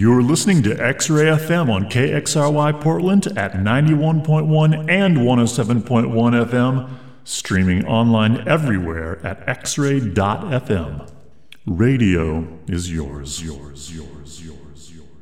You're listening to X-Ray FM on KXRY Portland at 91.1 and 107.1 FM, streaming online everywhere at xray.fm. Radio is yours.